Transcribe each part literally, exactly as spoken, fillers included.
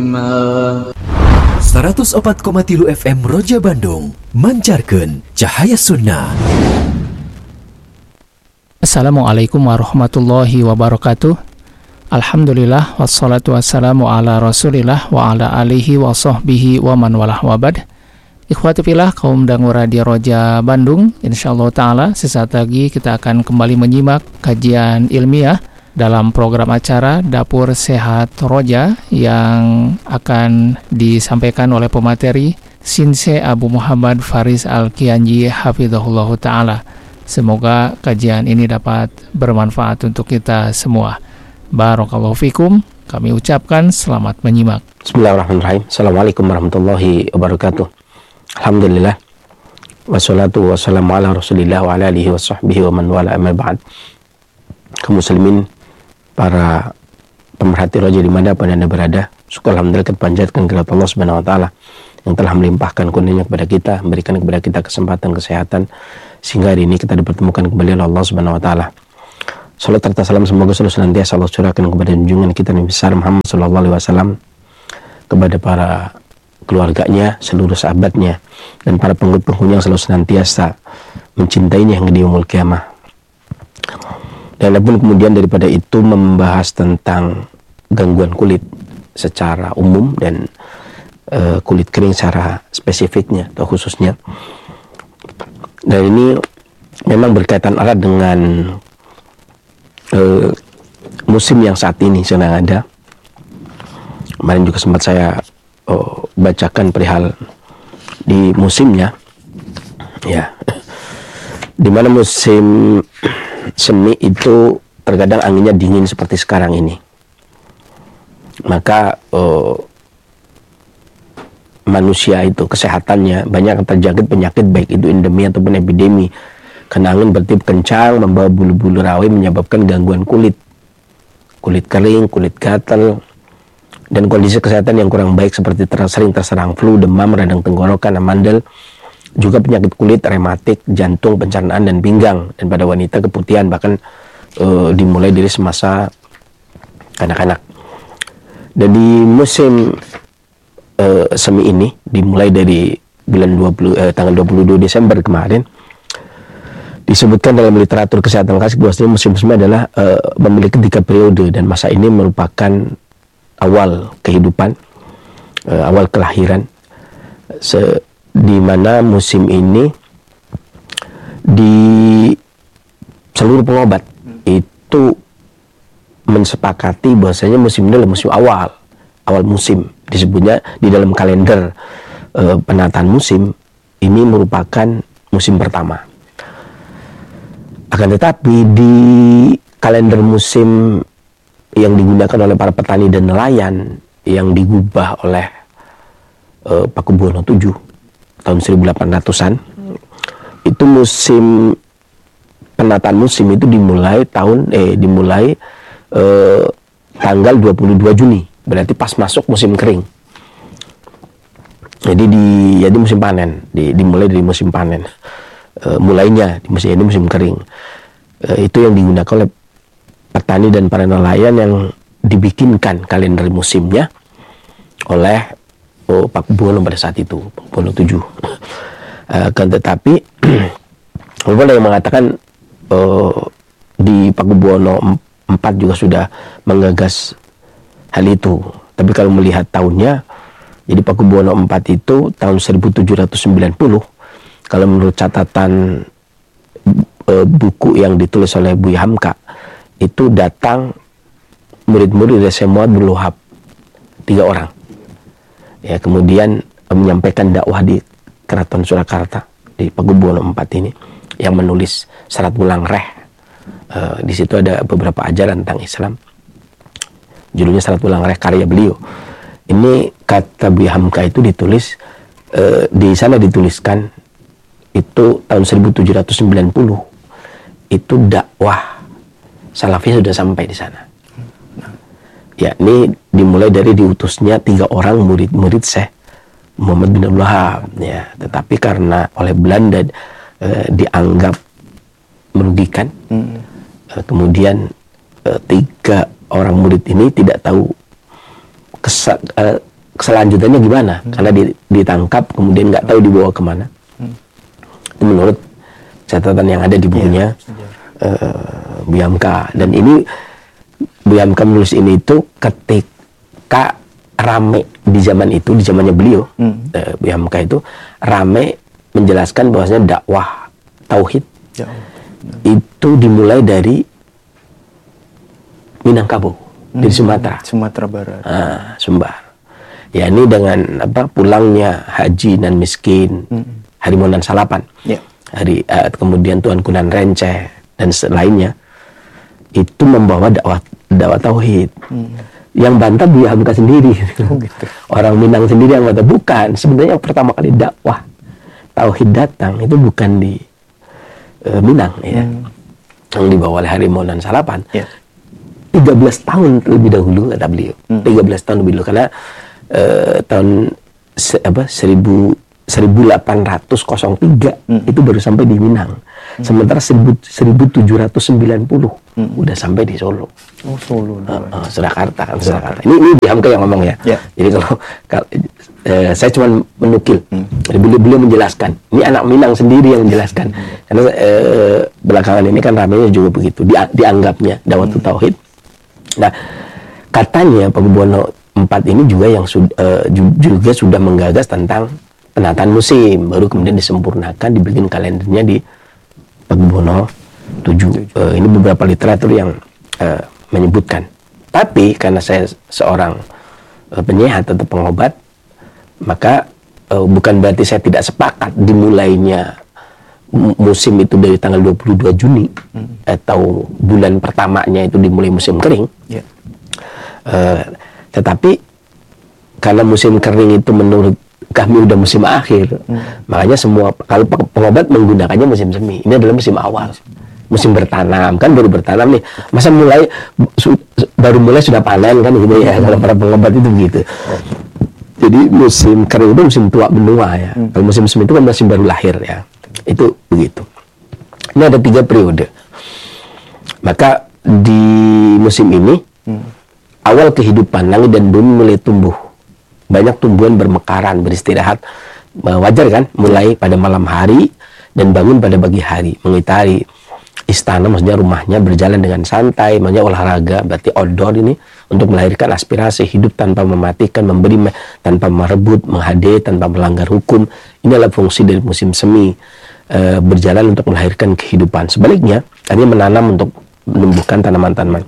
seratus empat koma tiga F M Roja Bandung mancarkan cahaya sunnah. Assalamualaikum warahmatullahi wabarakatuh. Alhamdulillah wassalatu wassalamu ala rasulillah wa ala alihi wa sahbihi wa man walah wabad. Ikhwati fillah kaum dangu radio Roja Bandung, insyaallah ta'ala sesaat lagi kita akan kembali menyimak kajian ilmiah dalam program acara Dapur Sehat Roja yang akan disampaikan oleh pemateri Sinse Abu Muhammad Faris Al-Kianji hafizahullah ta'ala. Semoga kajian ini dapat bermanfaat untuk kita semua. Barakallahu fikum. Kami ucapkan selamat menyimak. Bismillahirrahmanirrahim. Assalamualaikum warahmatullahi wabarakatuh. Alhamdulillah. Wassalatu wassalamu ala rasulillah wa ala alihi wa sahbihi wa man wala amma ba'd. Kaum muslimin, para pemerhati Roja dimanapun Anda berada, syukur alhamdulillah kita panjatkan kepada Allah Subhanahu wa taala yang telah melimpahkan kurnia kepada kita, memberikan kepada kita kesempatan kesehatan sehingga hari ini kita dipertemukan kembali oleh Allah Subhanahu wa taala. Salat serta salam semoga selalu senantiasa Allah curahkan kepada junjungan kita Nabi besar Muhammad sallallahu alaihi wasallam, kepada para keluarganya, seluruh sahabatnya, dan para pengikut-pengikutnya yang selalu senantiasa mencintainya hingga di yaumul qiyamah. Dan pun kemudian daripada itu membahas tentang gangguan kulit secara umum dan uh, kulit kering secara spesifiknya atau khususnya. Dan ini memang berkaitan erat dengan uh, musim yang saat ini sedang ada. Kemarin juga sempat saya uh, bacakan perihal di musimnya, ya, di mana musim semi itu terkadang anginnya dingin seperti sekarang ini. Maka uh, manusia itu kesehatannya banyak terjangkit penyakit baik itu endemi ataupun epidemi. Karena angin bertiup kencang membawa bulu-bulu rawi menyebabkan gangguan kulit, kulit kering, kulit gatal, dan kondisi kesehatan yang kurang baik seperti ter sering terserang flu, demam, radang tenggorokan, amandel, juga penyakit kulit, rematik, jantung, pencernaan, dan pinggang. Dan pada wanita keputihan bahkan uh, dimulai dari semasa kanak-kanak. Dan di musim uh, semi ini dimulai dari bulan dua puluh, eh, tanggal dua puluh dua Desember kemarin, disebutkan dalam literatur kesehatan klasik bahwasanya musim semi adalah uh, memiliki tiga periode, dan masa ini merupakan awal kehidupan, uh, awal kelahiran, se di mana musim ini di seluruh pengobat itu mensepakati bahwasanya musim ini adalah musim awal, awal musim. Disebutnya di dalam kalender e, penataan musim ini merupakan musim pertama. Akan tetapi di kalender musim yang digunakan oleh para petani dan nelayan yang digubah oleh e, Pakubuwono tujuh tahun seribu delapan ratusan, itu musim penataan musim itu dimulai tahun eh dimulai eh, tanggal dua puluh dua Juni, berarti pas masuk musim kering. Jadi di jadi musim panen, di, dimulai dari musim panen. E, mulainya di musim ini musim kering. E, itu yang digunakan oleh petani dan para nelayan yang dibikinkan kalender musimnya oleh Oh, Pakubuwono pada saat itu, Pakubuwono tujuh. Uh, kan tetapi walaupun ada yang mengatakan uh, di Pakubuwono empat juga sudah menggagas hal itu, tapi kalau melihat tahunnya, jadi Pakubuwono empat itu tahun seribu tujuh ratus sembilan puluh, kalau menurut catatan uh, buku yang ditulis oleh Buya Hamka, itu datang murid-murid dari semua Abdul Wahab, tiga orang. Ya, kemudian menyampaikan dakwah di Keraton Surakarta di Pakubuwono empat ini, yang menulis Serat Wulang Reh. Uh, di situ ada beberapa ajaran tentang Islam. Judulnya Serat Wulang Reh, karya beliau. Ini kata Buya Hamka itu ditulis uh, di sana dituliskan itu tahun seribu tujuh ratus sembilan puluh. Itu dakwah Salafi sudah sampai di sana. Ya, ini dimulai dari diutusnya tiga orang murid-murid Syekh Muhammad bin Abdul Wahab, ya. Tetapi karena oleh Belanda eh, dianggap merugikan, hmm. eh, kemudian eh, tiga orang murid ini tidak tahu kesa, eh, selanjutnya gimana? Hmm. Karena ditangkap kemudian nggak tahu dibawa kemana. Hmm. Itu menurut catatan yang ada di bukunya yeah. uh, Bu Hamka. Dan ini Bu Hamka menulis ini itu ketika rame di zaman itu, di zamannya beliau, hmm. uh, Bu Hamka itu rame menjelaskan bahwasanya dakwah tauhid ya. itu dimulai dari Minangkabau, hmm. dari Sumatera, Sumatera Barat, ah, Sumbar. Ya ini dengan apa pulangnya Haji Nan Miskin, hmm. Harimonan Salapan, ya. Hari uh, kemudian Tuan Kunan Renceh dan lainnya itu membawa dakwah dakwah tauhid. Hmm. Yang bantah Bu Hamka sendiri, oh, gitu. Orang Minang sendiri yang bantah. Bukan, sebenarnya yang pertama kali dakwah tauhid datang itu bukan di uh, Minang ya, hmm. yang dibawa oleh Harimonan Salapan. Ya. tiga belas tahun lebih dahulu kata beliau, hmm. tiga belas tahun lebih dahulu karena uh, tahun se, apa seribu seribu delapan ratus tiga hmm. itu baru sampai di Minang. Hmm. Sementara seribu tujuh ratus sembilan puluh hmm. udah sampai di Solo. Oh, Solo. Uh, uh, Surakarta kan, Surakarta. Ini ini Hamka yang ngomong ya. Yeah. Jadi kalau, kalau uh, saya cuma menukil. Hmm. Beliau beliau menjelaskan. Ini anak Minang sendiri yang menjelaskan. Hmm. Karena uh, belakangan ini kan ramainya juga begitu. Di, dianggapnya dakwah hmm. tauhid. Nah, katanya Pakubuwono empat ini juga yang sud, uh, juga sudah menggagas tentang penataan musim, baru kemudian disempurnakan, dibikin kalendernya di Pakubuwono tujuh. Uh, ini beberapa literatur yang uh, menyebutkan. Tapi karena saya seorang uh, penyehat atau pengobat, maka uh, bukan berarti saya tidak sepakat dimulainya musim itu dari tanggal dua puluh dua Juni hmm. atau bulan pertamanya itu dimulai musim kering. Yeah. Uh, tetapi karena musim kering itu menurut kami udah musim akhir, hmm. makanya semua kalau pengobat menggunakannya musim semi. Ini adalah musim awal, musim bertanam kan, baru bertanam nih. Masa mulai su, baru mulai sudah panen kan gitu ya, hmm. kalau para pengobat itu begitu. Hmm. Jadi musim kering itu musim tua benua ya. Hmm. Kalau musim semi itu kan musim baru lahir ya. Itu begitu. Ini ada tiga periode. Maka di musim ini hmm. awal kehidupan langit dan bumi mulai tumbuh. Banyak tumbuhan bermekaran, beristirahat. Wajar kan? Mulai pada malam hari dan bangun pada pagi hari, mengitari istana, maksudnya rumahnya, berjalan dengan santai, maksudnya olahraga, berarti outdoor ini untuk melahirkan aspirasi hidup tanpa mematikan, memberi tanpa merebut, menghadiah tanpa melanggar hukum. Ini adalah fungsi dari musim semi, e, berjalan untuk melahirkan kehidupan. Sebaliknya, artinya menanam untuk menumbuhkan tanaman-tanaman.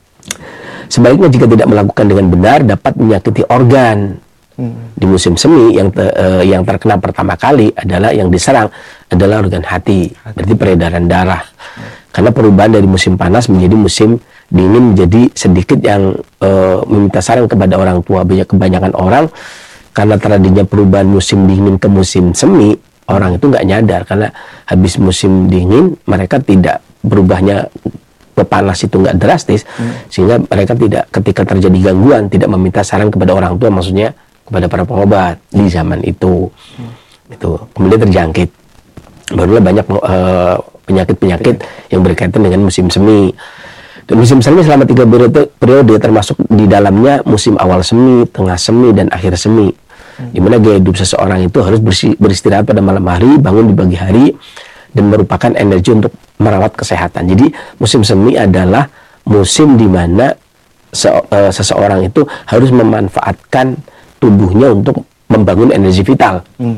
Sebaliknya, jika tidak melakukan dengan benar, dapat menyakiti organ. Hmm. Di musim semi yang te, uh, yang terkena pertama kali adalah yang diserang adalah organ hati, hati. Berarti peredaran darah. Hmm. Karena perubahan dari musim panas menjadi musim dingin menjadi sedikit yang uh, meminta saran kepada orang tua. Banyak kebanyakan orang karena terjadinya perubahan musim dingin ke musim semi, orang itu nggak nyadar karena habis musim dingin mereka tidak berubahnya ke panas itu nggak drastis, hmm. sehingga mereka tidak ketika terjadi gangguan tidak meminta saran kepada orang tua, maksudnya kepada para pengobat di zaman itu. hmm. Itu kemudian terjangkit, barulah banyak uh, penyakit-penyakit yang berkaitan dengan musim semi. Dan musim semi selama tiga periode, periode termasuk di dalamnya musim awal semi, tengah semi, dan akhir semi. hmm. Dimana gaya hidup seseorang itu harus beristirahat pada malam hari, bangun di pagi hari, dan merupakan energi untuk merawat kesehatan. Jadi musim semi adalah musim di mana se uh, seseorang itu harus memanfaatkan tubuhnya untuk membangun energi vital. Hmm.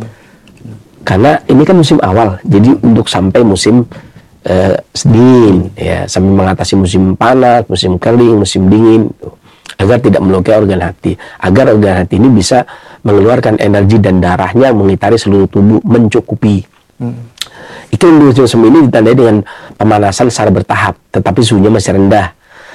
Karena ini kan musim awal, jadi untuk sampai musim uh, dingin, ya, sampai mengatasi musim panas, musim kering, musim dingin, agar tidak melukai organ hati, agar organ hati ini bisa mengeluarkan energi dan darahnya mengitari seluruh tubuh, mencukupi. Hmm. Iklim musim semi ini ditandai dengan pemanasan secara bertahap, tetapi suhunya masih rendah.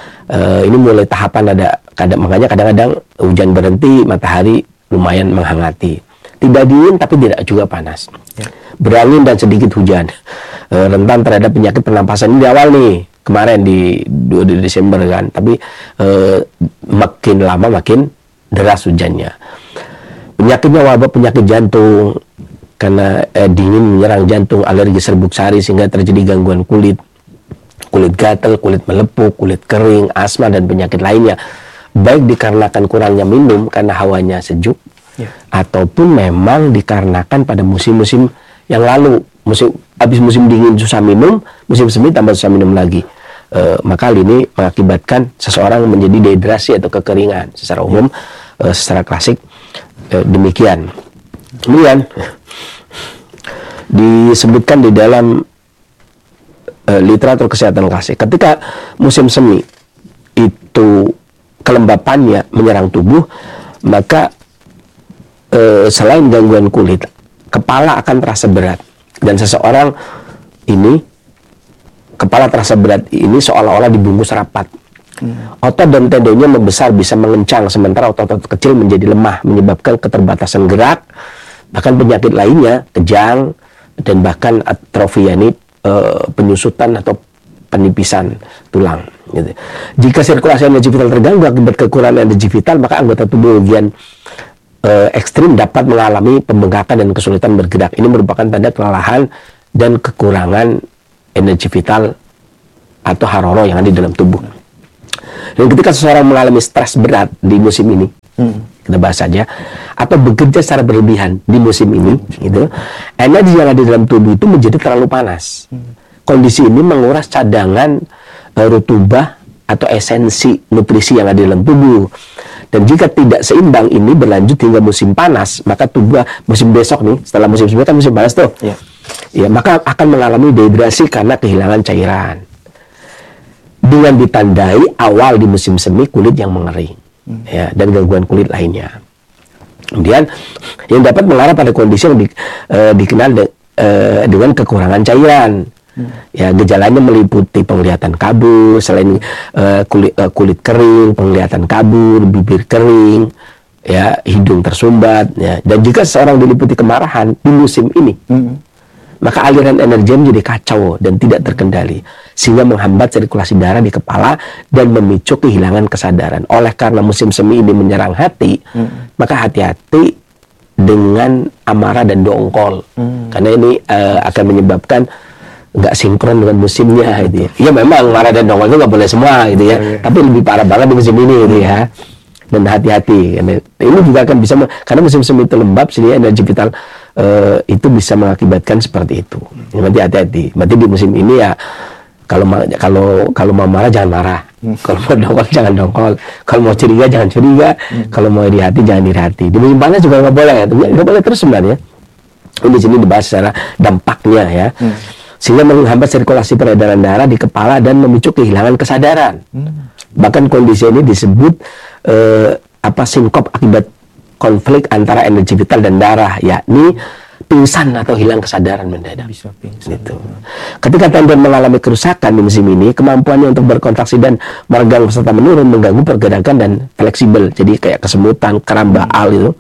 Uh, ini mulai tahapan ada, kadang, makanya kadang-kadang hujan berhenti, matahari lumayan menghangati. Tidak dingin tapi tidak juga panas. Ya. Berangin dan sedikit hujan. Uh, rentan terhadap penyakit pernapasan ini di awal nih, kemarin di dua Desember kan. Tapi uh, makin lama makin deras hujannya. Penyakitnya wabah penyakit jantung, karena eh, dingin menyerang jantung, alergi serbuk sari sehingga terjadi gangguan kulit, kulit gatal, kulit melepuh, kulit kering, asma dan penyakit lainnya. baik dikarenakan kurangnya minum karena hawanya sejuk, ya. ataupun memang dikarenakan pada musim-musim yang lalu, musim habis musim dingin susah minum, musim semi tambah susah minum lagi. E, maka hal ini mengakibatkan seseorang menjadi dehidrasi atau kekeringan secara umum, e, secara klasik e, demikian. Kemudian disebutkan di dalam e, literatur kesehatan klasik, ketika musim semi itu kelembapannya menyerang tubuh, maka e, selain gangguan kulit, kepala akan terasa berat, dan seseorang ini kepala terasa berat ini seolah-olah dibungkus rapat. Hmm. Otot dan tendonnya membesar bisa mengencang, sementara otot-otot kecil menjadi lemah, menyebabkan keterbatasan gerak, bahkan penyakit lainnya, kejang, dan bahkan atrofi, yakni e, penyusutan atau penipisan tulang. Gitu. Jika sirkulasi energi vital terganggu akibat kekurangan energi vital, maka anggota tubuh bagian e, ekstrim dapat mengalami pembengkakan dan kesulitan bergerak. Ini merupakan tanda kelelahan dan kekurangan energi vital atau haroro yang ada di dalam tubuh. Dan ketika seseorang mengalami stres berat di musim ini, hmm. kita bahas saja, atau bekerja secara berlebihan di musim ini, gitu, energi yang ada di dalam tubuh itu menjadi terlalu panas. Hmm. Kondisi ini menguras cadangan uh, rutubah atau esensi nutrisi yang ada di dalam tubuh. Dan jika tidak seimbang ini berlanjut hingga musim panas, maka tubuh musim besok nih, setelah musim semi kan musim panas tuh, yeah. ya maka akan mengalami dehidrasi karena kehilangan cairan. Dengan ditandai awal di musim semi kulit yang mengering, hmm. ya, dan gangguan kulit lainnya. Kemudian yang dapat mengarah pada kondisi yang di, uh, dikenal de, uh, dengan kekurangan cairan. Hmm. Ya, gejalanya meliputi penglihatan kabur, selain uh, kulit uh, kulit kering, penglihatan kabur, bibir kering, ya, hidung tersumbat, ya. Dan jika seseorang diliputi kemarahan di musim ini, hmm. maka aliran energi menjadi kacau dan tidak terkendali, sehingga menghambat sirkulasi darah di kepala dan memicu kehilangan kesadaran. Oleh karena musim semi ini menyerang hati, hmm. maka hati-hati dengan amarah dan dongkol, hmm. karena ini uh, akan menyebabkan nggak sinkron dengan musimnya, gitu ya. Ya memang marah dan dongkol itu nggak boleh semua, gitu ya. Oh, iya. Tapi lebih parah banget di musim ini, gitu ya. Dan hati-hati. Ini juga akan bisa, karena musim semi itu lembab, sehingga energi vital uh, itu bisa mengakibatkan seperti itu. Ya, nanti hati-hati. Berarti di musim ini ya, kalau kalau kalau mau marah jangan marah, hmm. kalau mau dongkol jangan dongkol, kalau mau curiga jangan curiga, hmm. kalau mau iri hati jangan iri hati. Di musim panas juga nggak boleh, nggak boleh terus sebenarnya. Ini di sini dibahas secara dampaknya ya. Hmm. Sehingga menghambat sirkulasi peredaran darah di kepala dan memicu kehilangan kesadaran. Hmm. Bahkan kondisi ini disebut eh, apa sinkop akibat konflik antara energi vital dan darah, yakni pingsan atau hilang kesadaran mendadak. Bisa pingsan. Gitu. Ketika tendon mengalami kerusakan di musim ini, kemampuannya untuk berkontraksi dan meregang serta menurun, mengganggu pergerakan dan fleksibel. Jadi kayak kesemutan, kram baal itu.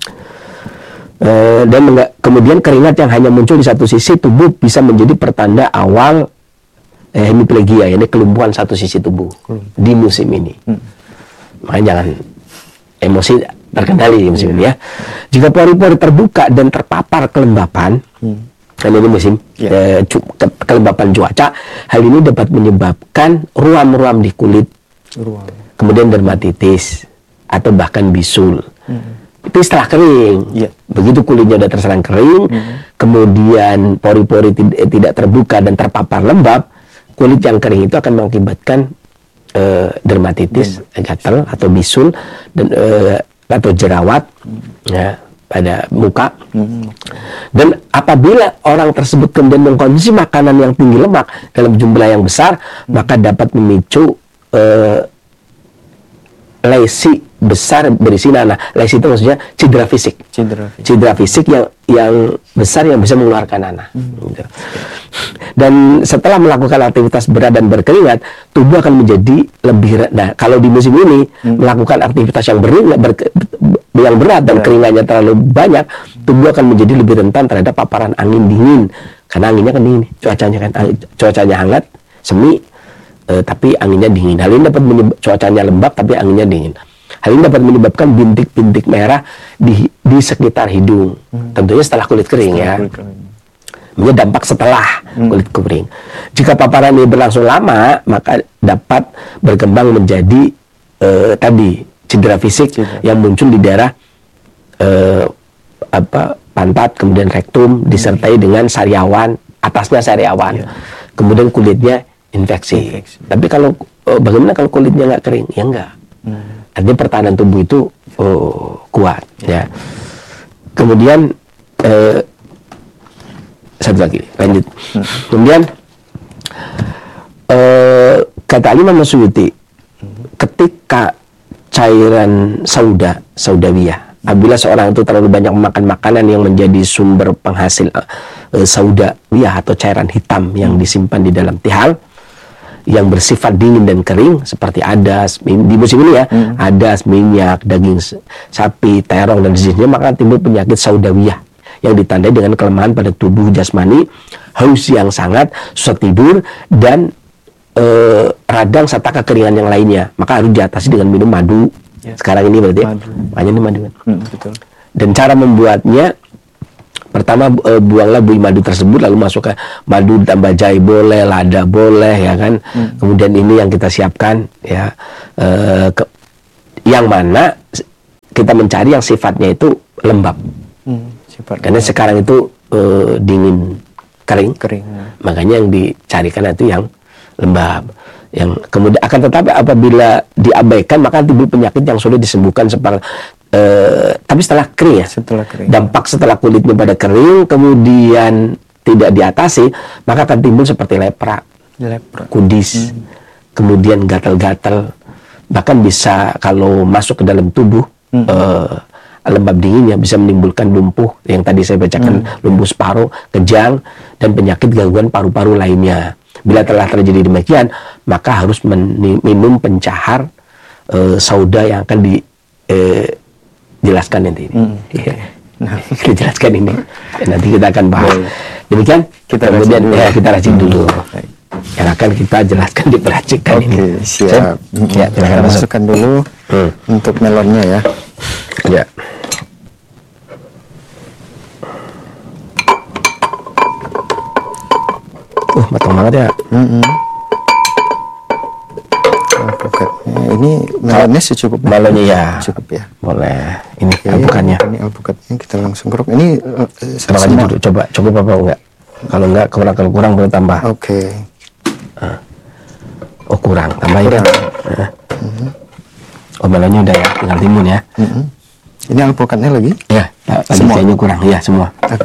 Uh, dan kemudian keringat yang hanya muncul di satu sisi tubuh bisa menjadi pertanda awal eh, hemiplegia, yakni kelumpuhan satu sisi tubuh hmm. di musim ini. Hmm. Makanya jangan emosi terkendali di musim hmm. ini ya. Jika pori-pori terbuka dan terpapar kelembapan, hmm. kan ini musim yeah. eh, cu ke kelembapan cuaca, hal ini dapat menyebabkan ruam-ruam di kulit, ruam. Kemudian dermatitis atau bahkan bisul. Hmm. Itu setelah kering, yeah. begitu kulitnya udah terserang kering, mm-hmm. kemudian pori-pori tid tidak terbuka dan terpapar lembab, kulit yang kering itu akan mengakibatkan uh, dermatitis, mm-hmm. gatal atau bisul dan uh, atau jerawat mm-hmm. ya pada muka. Mm-hmm. Dan apabila orang tersebut kemudian mengkonsumsi makanan yang tinggi lemak dalam jumlah yang besar, mm-hmm. maka dapat memicu uh, lesi besar berisi nanah. Lesi itu maksudnya cedera fisik. Cedera fisik, cedera fisik yang yang besar yang bisa mengeluarkan nanah. Hmm. Gitu. Dan setelah melakukan aktivitas berat dan berkeringat, tubuh akan menjadi lebih rendah. Kalau di musim ini hmm. melakukan aktivitas yang berat, ber, yang berat dan berat. Keringatnya terlalu banyak, tubuh akan menjadi lebih rentan terhadap paparan angin dingin. Karena anginnya kan dingin, cuacanya kan cuacanya hangat, semi, eh, tapi anginnya dingin. Hal ini dapat menyebab cuacanya lembab tapi anginnya dingin. Hal ini dapat menyebabkan bintik-bintik merah di, di sekitar hidung. Hmm. Tentunya setelah kulit kering setelah ya. Kulit kering. Ini dampak setelah hmm. kulit kering. Jika paparan ini berlangsung lama, maka dapat berkembang menjadi uh, tadi cedera fisik Cedera. yang muncul di daerah eh, apa pantat, kemudian rektum, disertai dengan sariawan, atasnya sariawan, Iya. kemudian kulitnya infeksi. Infeksi. Tapi kalau eh, bagaimana kalau kulitnya nggak kering? Ya enggak. Hmm. Artinya pertahanan tubuh itu oh, kuat, ya. Kemudian eh, satu lagi, lanjut. Hmm. Kemudian eh, kata Imam Suyuti, ketika cairan sauda, saudawiyah, apabila seorang itu terlalu banyak memakan makanan yang menjadi sumber penghasil uh, saudawiyah atau cairan hitam yang disimpan di dalam tihal, yang bersifat dingin dan kering seperti adas, di musim ini ya, Hmm. adas, minyak, daging s- sapi, terong dan sejenisnya, maka timbul penyakit saudawiyah yang ditandai dengan kelemahan pada tubuh jasmani, haus yang sangat, susah tidur, dan eh, radang serta kekeringan yang lainnya. Maka harus diatasi dengan minum madu. Ya. Sekarang ini berarti Madu. makanya ini madu kan. Hmm, betul. Dan cara membuatnya, pertama eh, buanglah buih madu tersebut, lalu masukkan madu tambah jahe boleh, lada boleh, ya kan. Hmm. Kemudian ini yang kita siapkan, ya, eh, ke- yang mana s- kita mencari yang sifatnya itu lembab. Hmm, sifat Karena sekarang itu eh, dingin kering, kering. makanya yang dicarikan itu yang lembab. Yang kemudian akan tetapi apabila diabaikan maka timbul penyakit yang sulit disembuhkan seperti eh, tapi setelah kering ya. Setelah kering. Dampak setelah kulitnya pada kering kemudian tidak diatasi, maka akan timbul seperti lepra, Lepra. kudis, kemudian gatal-gatal, bahkan bisa kalau masuk ke dalam tubuh Hmm. eh, lembab dinginnya bisa menimbulkan lumpuh yang tadi saya bacakan, lumpuh separuh, kejang, dan penyakit gangguan paru-paru lainnya. Bila telah terjadi demikian, maka harus meni- minum pencahar eh, sauda yang akan dijelaskan nanti ini. Hmm. Iya. Nah. Kita jelaskan ini. Dan nanti kita akan bahas. Baik. Demikian. Kita kemudian racik dulu. ya, kita racik dulu. Baik. Yang akan kita jelaskan diperhatikan ini. Oke, siap. Ya, Kita silakan masuk. masukkan dulu Hmm. untuk melonnya ya. Ya. Uh, matang banget ya. Mm-mm. Alpukatnya ini melonnya secukupnya. Melonnya ya. Cukup ya. Boleh. Ini Oke, alpukannya. Ini alpukatnya kita langsung keruk. Ini eh, Terima kasih semua. dulu. Coba, cukup apa enggak? Kalau enggak, kurang, kalau kurang boleh tambah. Oke. Oh, kurang. Tambahin. Kurang. Nah. Oh, melonnya udah ya. Tinggal timun ya. Mm-mm. Ini alpukatnya lagi. Ya, tadi Semua. kayaknya kurang. Ya, semua.